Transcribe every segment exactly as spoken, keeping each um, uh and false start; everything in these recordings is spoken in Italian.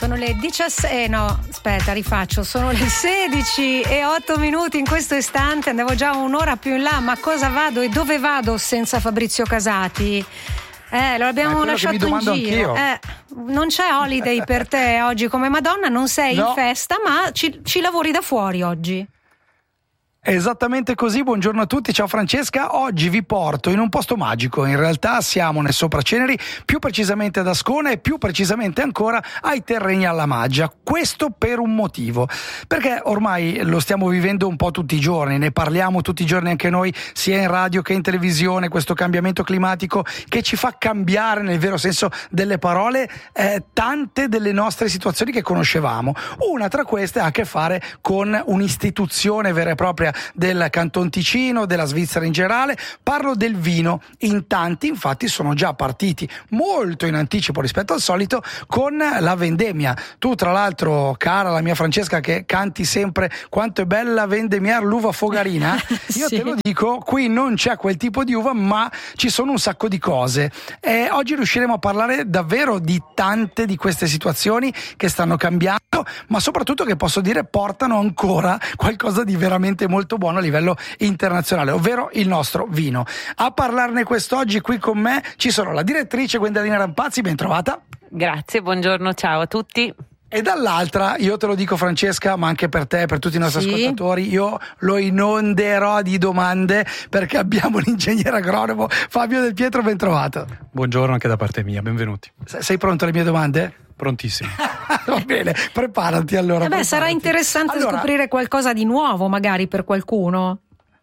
Sono le diciassette, eh no, aspetta, rifaccio, sono le sedici e otto minuti in questo istante, andavo già un'ora più in là, ma cosa vado e dove vado senza Fabrizio Casati? Eh, lo abbiamo lasciato in giro. Eh, non c'è holiday per te oggi come Madonna, non sei no. in festa, ma ci, ci lavori da fuori oggi. Esattamente così, buongiorno a tutti, ciao Francesca, oggi vi porto in un posto magico, in realtà siamo nel Sopraceneri, più precisamente ad Ascona e più precisamente ancora ai Terreni alla Maggia, questo per un motivo, perché ormai lo stiamo vivendo un po' tutti i giorni, ne parliamo tutti i giorni anche noi, sia in radio che in televisione, questo cambiamento climatico che ci fa cambiare nel vero senso delle parole eh, tante delle nostre situazioni che conoscevamo, una tra queste ha a che fare con un'istituzione vera e propria del Canton Ticino, della Svizzera in generale, parlo del vino. In tanti infatti sono già partiti molto in anticipo rispetto al solito con la vendemmia. Tu tra l'altro, cara la mia Francesca, che canti sempre quanto è bella vendemmiar l'uva fogarina, io sì. te lo dico, qui non c'è quel tipo di uva, ma ci sono un sacco di cose e oggi riusciremo a parlare davvero di tante di queste situazioni che stanno cambiando, ma soprattutto che posso dire portano ancora qualcosa di veramente molto buono a livello internazionale, ovvero il nostro vino. A parlarne quest'oggi qui con me ci sono la direttrice Gwendalina Rampazzi, ben trovata. Grazie, buongiorno, ciao a tutti. E dall'altra, io te lo dico Francesca, ma anche per te, per tutti i nostri sì. ascoltatori, io lo inonderò di domande perché abbiamo l'ingegnere agronomo Fabio Del Pietro, ben trovato. Buongiorno anche da parte mia, benvenuti. Sei pronto alle mie domande? Prontissimo. Va bene, preparati allora. Eh beh, preparati. Sarà interessante allora, scoprire qualcosa di nuovo magari per qualcuno.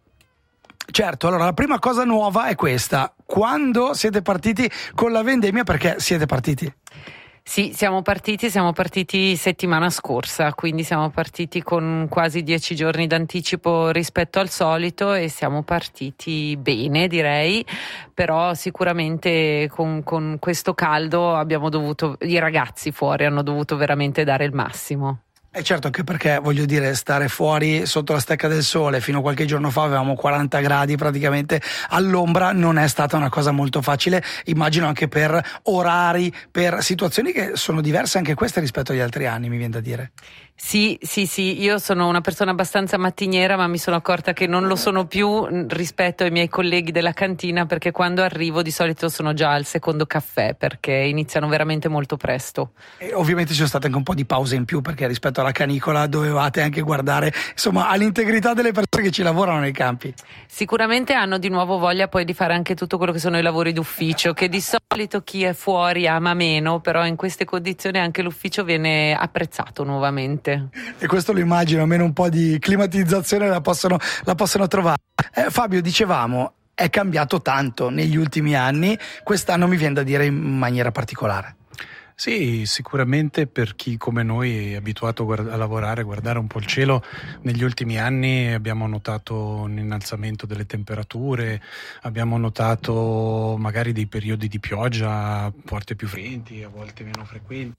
Certo, allora la prima cosa nuova è questa: quando siete partiti con la vendemmia, perché siete partiti? Sì, siamo partiti, siamo partiti settimana scorsa, quindi siamo partiti con quasi dieci giorni d'anticipo rispetto al solito e siamo partiti bene, direi, però sicuramente con, con questo caldo abbiamo dovuto, i ragazzi fuori hanno dovuto veramente dare il massimo. E certo, anche perché voglio dire, stare fuori sotto la stecca del sole, fino a qualche giorno fa avevamo quaranta gradi praticamente all'ombra, non è stata una cosa molto facile, immagino anche per orari, per situazioni che sono diverse anche queste rispetto agli altri anni, mi viene da dire. Sì, sì, sì, io sono una persona abbastanza mattiniera, ma mi sono accorta che non lo sono più rispetto ai miei colleghi della cantina, perché quando arrivo di solito sono già al secondo caffè, perché iniziano veramente molto presto. E ovviamente ci sono state anche un po' di pause in più, perché rispetto alla canicola dovevate anche guardare, insomma, all'integrità delle persone che ci lavorano nei campi. Sicuramente hanno di nuovo voglia poi di fare anche tutto quello che sono i lavori d'ufficio, che di solito chi è fuori ama meno, però in queste condizioni anche l'ufficio viene apprezzato nuovamente. E questo lo immagino, almeno un po' di climatizzazione la possono, la possono trovare. Eh, Fabio, dicevamo, è cambiato tanto negli ultimi anni, quest'anno mi viene da dire in maniera particolare. Sì, sicuramente per chi come noi è abituato a, guarda- a lavorare, a guardare un po' il cielo, negli ultimi anni abbiamo notato un innalzamento delle temperature, abbiamo notato magari dei periodi di pioggia, a volte più freddi, a volte meno frequenti.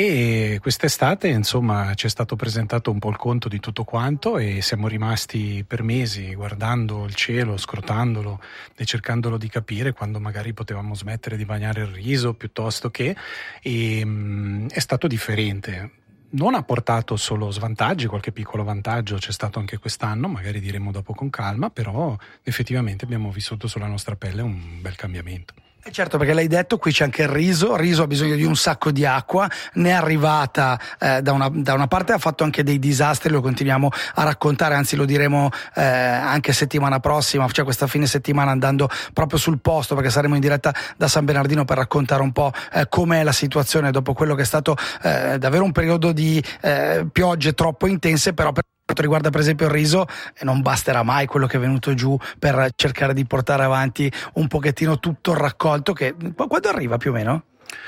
E quest'estate insomma ci è stato presentato un po' il conto di tutto quanto e siamo rimasti per mesi guardando il cielo, scrutandolo e cercandolo di capire quando magari potevamo smettere di bagnare il riso piuttosto che e, mh, è stato differente. Non ha portato solo svantaggi, qualche piccolo vantaggio c'è stato anche quest'anno, magari diremo dopo con calma, però effettivamente abbiamo vissuto sulla nostra pelle un bel cambiamento. Eh certo, perché l'hai detto, qui c'è anche il riso, il riso ha bisogno di un sacco di acqua, ne è arrivata eh, da, una, da una parte, ha fatto anche dei disastri, lo continuiamo a raccontare, anzi lo diremo eh, anche settimana prossima, cioè questa fine settimana andando proprio sul posto, perché saremo in diretta da San Bernardino per raccontare un po' eh, com'è la situazione dopo quello che è stato eh, davvero un periodo di eh, piogge troppo intense, però per quanto riguarda per esempio il riso eh, non basterà mai quello che è venuto giù per cercare di portare avanti un pochettino tutto il raccolto che quando arriva più o meno?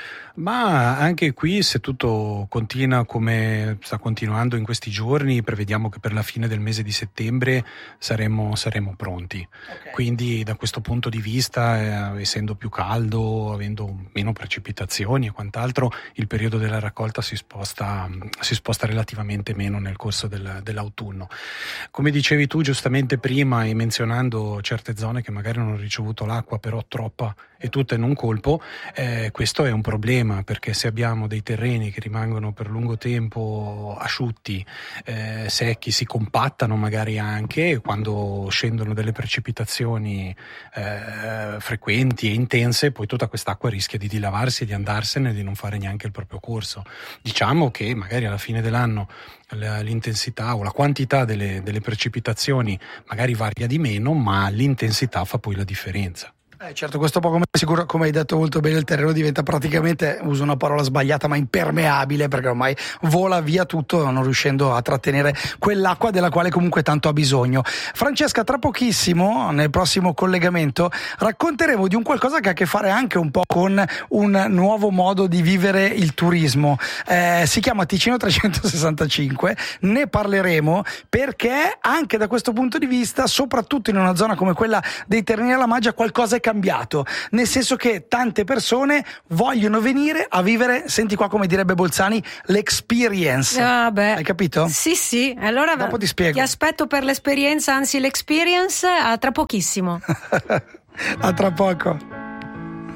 Ma anche qui, se tutto continua come sta continuando in questi giorni, prevediamo che per la fine del mese di settembre saremo, saremo pronti. Okay. Quindi da questo punto di vista, eh, essendo più caldo, avendo meno precipitazioni e quant'altro, il periodo della raccolta si sposta, si sposta relativamente meno nel corso del, dell'autunno. Come dicevi tu giustamente prima e menzionando certe zone che magari non hanno ricevuto l'acqua, però troppa e tutta in un colpo, eh, questo è un problema. problema, perché se abbiamo dei terreni che rimangono per lungo tempo asciutti, eh, secchi, si compattano magari anche quando scendono delle precipitazioni eh, frequenti e intense, poi tutta quest'acqua rischia di dilavarsi, di andarsene e di non fare neanche il proprio corso. Diciamo che magari alla fine dell'anno l'intensità o la quantità delle, delle precipitazioni magari varia di meno, ma l'intensità fa poi la differenza. Eh, certo, questo poco sicuro, come hai detto molto bene, il terreno diventa praticamente, uso una parola sbagliata, ma impermeabile, perché ormai vola via tutto, non riuscendo a trattenere quell'acqua della quale comunque tanto ha bisogno. Francesca, tra pochissimo, nel prossimo collegamento, racconteremo di un qualcosa che ha a che fare anche un po' con un nuovo modo di vivere il turismo. Eh, si chiama Ticino trecentosessantacinque, ne parleremo perché anche da questo punto di vista, soprattutto in una zona come quella dei Terreni alla Maggia, qualcosa è cambiato. Nel senso che tante persone vogliono venire a vivere, senti qua come direbbe Bolzani, l'experience. Ah, beh. Hai capito? Sì, sì. Allora dopo ti spiego. Ti aspetto per l'esperienza, anzi l'experience, a tra pochissimo. A tra poco.